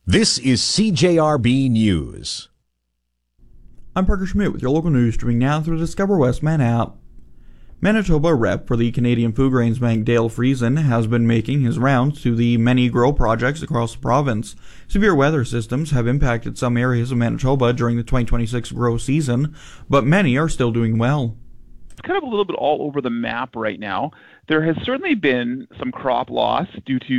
This is CJRB News. I'm Parker Schmidt with your local news, streaming now through the Discover Westman app. Manitoba rep for the Canadian Food Grains Bank Dale Friesen has been making his rounds to the many grow projects across the province. Severe weather systems have impacted some areas of Manitoba during the 2026 grow season, but many are still doing well. It's kind of a little bit all over the map right now. There has certainly been some crop loss due to